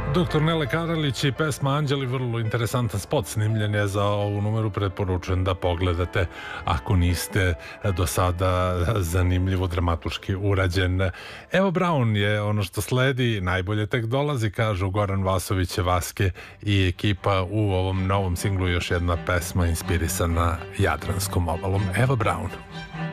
Doktor Nele Karalić i pesma Anđeli, vrlo interesantan spot snimljen je za ovu numeru, preporučujem da pogledate ako niste do sada, zanimljivo dramatuški urađen. Evo Brown je ono što sledi, najbolje tek dolazi, kažu Goran Vasović, Vaske i ekipa. U ovom novom singlu još jedna pesma inspirisana Jadranskom obalom. Evo Brown.